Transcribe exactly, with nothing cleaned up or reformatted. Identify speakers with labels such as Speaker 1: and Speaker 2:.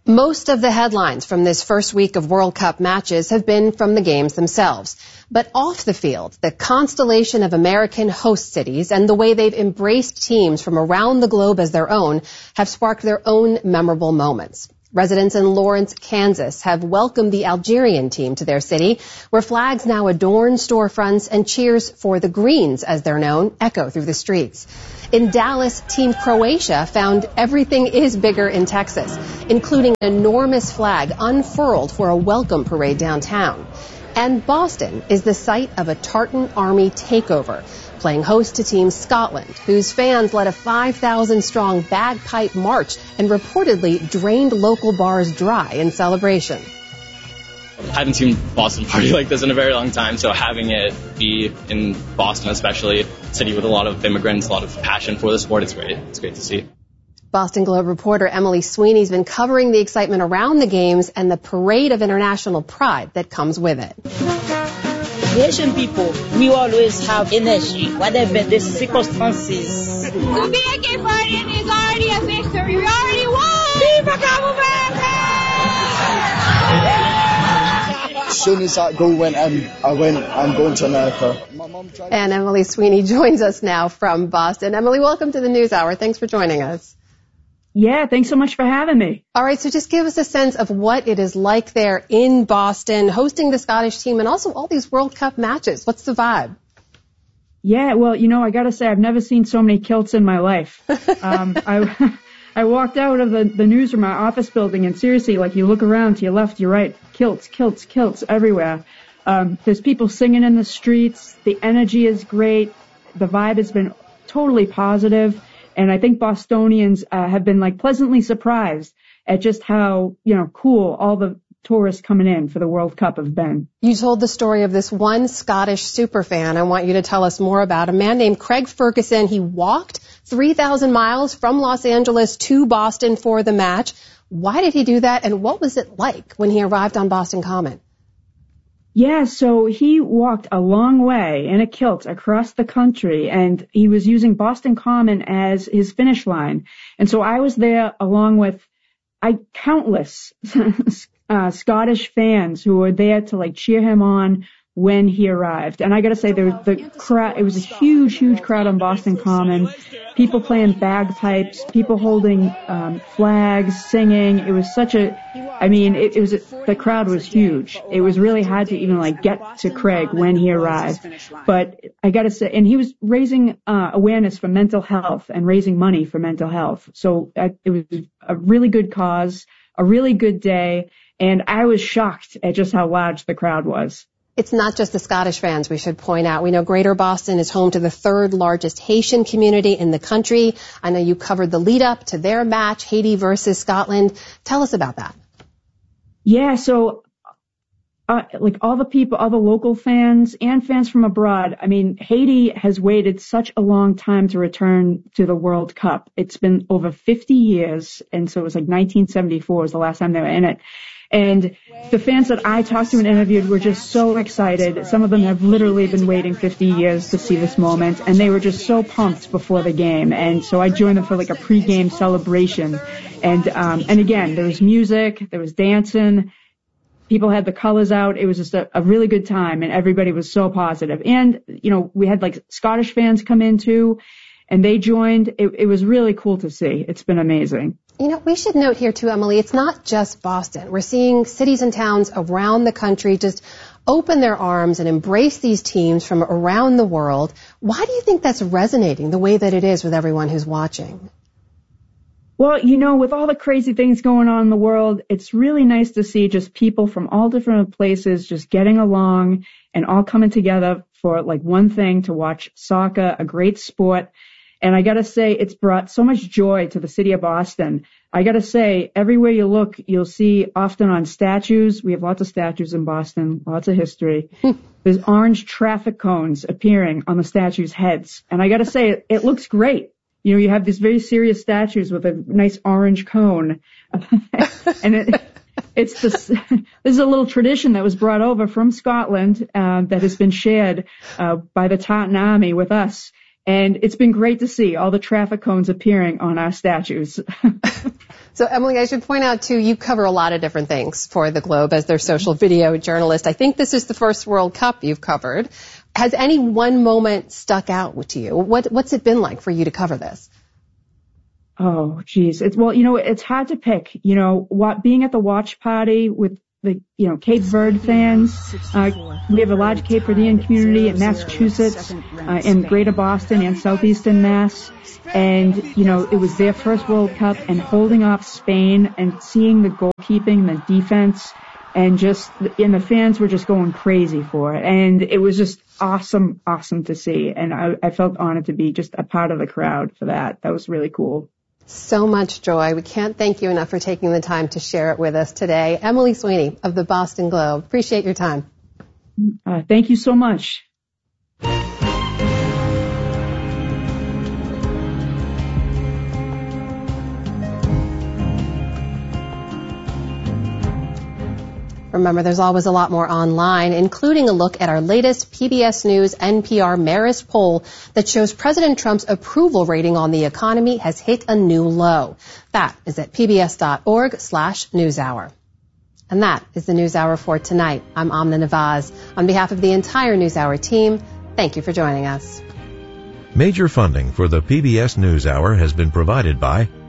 Speaker 1: Most of the headlines from this first week of World Cup matches have been from the games themselves. But off the field, the constellation of American host cities and the way they've embraced teams from around the globe as their own have sparked their own memorable moments. Residents in Lawrence, Kansas have welcomed the Algerian team to their city, where flags now adorn storefronts and cheers for the Greens, as they're known, echo through the streets. In Dallas, Team Croatia found everything is bigger in Texas, including an enormous flag unfurled for a welcome parade downtown. And Boston is the site of a Tartan Army takeover, playing host to Team Scotland, whose fans led a five thousand strong bagpipe march and reportedly drained local bars dry in celebration.
Speaker 2: I haven't seen Boston party like this in a very long time, so having it be in Boston, especially a city with a lot of immigrants, a lot of passion for the sport, it's great. It's great to see.
Speaker 1: Boston Globe reporter Emily Sweeney's been covering the excitement around the games and the parade of international pride that comes with it.
Speaker 3: Asian people, we always have energy, whatever the circumstances.
Speaker 4: To be a Cape Verdean is already a victory. We already won! Viva Cabo Verde!
Speaker 5: As soon as that goal went in, I went, I'm going to America.
Speaker 1: And Emily Sweeney joins us now from Boston. Emily, welcome to the News Hour. Thanks for joining us.
Speaker 6: Yeah, thanks so much for having me.
Speaker 1: All right, so just give us a sense of what it is like there in Boston, hosting the Scottish team and also all these World Cup matches. What's the vibe?
Speaker 6: Yeah, well, you know, I got to say, I've never seen so many kilts in my life. um, I I walked out of the, the newsroom, our office building, and seriously, like, you look around to your left, your right, kilts, kilts, kilts everywhere. Um, there's people singing in the streets. The energy is great. The vibe has been totally positive. And I think Bostonians uh, have been, like, pleasantly surprised at just how, you know, cool all the tourists coming in for the World Cup have been.
Speaker 1: You told the story of this one Scottish superfan. I want you to tell us more about a man named Craig Ferguson. He walked three thousand miles from Los Angeles to Boston for the match. Why did he do that, and what was it like when he arrived on Boston Common?
Speaker 6: Yeah, so he walked a long way in a kilt across the country, and he was using Boston Common as his finish line. And so I was there along with I countless uh, Scottish fans who were there to, like, cheer him on when he arrived. And I got to say, there was the crowd. It was a huge, huge crowd on Boston Common. People playing bagpipes, people holding um, flags, singing. It was such a, I mean, it, it was, the crowd was huge. It was really hard to even, like, get to Craig when he arrived. But I got to say, and he was raising uh, awareness for mental health and raising money for mental health. So uh, it was a really good cause, a really good day, and I was shocked at just how large the crowd was.
Speaker 1: It's not just the Scottish fans, we should point out. We know Greater Boston is home to the third largest Haitian community in the country. I know you covered the lead up to their match, Haiti versus Scotland. Tell us about that.
Speaker 6: Yeah, so uh, like all the people, all the local fans and fans from abroad, I mean, Haiti has waited such a long time to return to the World Cup. It's been over fifty years, and so it was like nineteen seventy-four was the last time they were in it. And the fans that I talked to and interviewed were just so excited. Some of them have literally been waiting fifty years to see this moment, and they were just so pumped before the game. And so I joined them for like a pre-game celebration. And um, and again, there was music, there was dancing, people had the colors out. It was just a, a really good time, and everybody was so positive. And, you know, we had like Scottish fans come in too, and they joined. It, it was really cool to see. It's been amazing.
Speaker 1: You know, we should note here too, Emily, it's not just Boston. We're seeing cities and towns around the country just open their arms and embrace these teams from around the world. Why do you think that's resonating the way that it is with everyone who's watching?
Speaker 6: Well, you know, with all the crazy things going on in the world, it's really nice to see just people from all different places just getting along and all coming together for like one thing, to watch soccer, a great sport. And I got to say, it's brought so much joy to the city of Boston. I got to say, everywhere you look, you'll see often on statues. We have lots of statues in Boston, lots of history. There's orange traffic cones appearing on the statues' heads. And I got to say, it, it looks great. You know, you have these very serious statues with a nice orange cone. And it, it's this, this is a little tradition that was brought over from Scotland uh, that has been shared uh, by the Tartan Army with us. And it's been great to see all the traffic cones appearing on our statues.
Speaker 1: So, Emily, I should point out, too, you cover a lot of different things for the Globe as their social video journalist. I think this is the first World Cup you've covered. Has any one moment stuck out to you? What, what's it been like for you to cover this?
Speaker 6: Oh, geez. It's, well, you know, it's hard to pick. You know, what, being at the watch party with the, you know, Cape Verde fans. Uh, we have a large Cape Verdean community in Massachusetts, uh, in Greater Boston and Southeastern Mass. And, you know, it was their first World Cup, and holding off Spain and seeing the goalkeeping, the defense, and just, and the fans were just going crazy for it. And it was just awesome, awesome to see. And I, I felt honored to be just a part of the crowd for that. That was really cool.
Speaker 1: So much joy. We can't thank you enough for taking the time to share it with us today. Emily Sweeney of the Boston Globe. Appreciate your time.
Speaker 6: Uh, thank you so much.
Speaker 1: Remember, there's always a lot more online, including a look at our latest P B S News N P R Marist poll that shows President Trump's approval rating on the economy has hit a new low. That is at pbs.org slash newshour. And that is the NewsHour for tonight. I'm Amna Nawaz. On behalf of the entire NewsHour team, thank you for joining us.
Speaker 7: Major funding for the P B S NewsHour has been provided by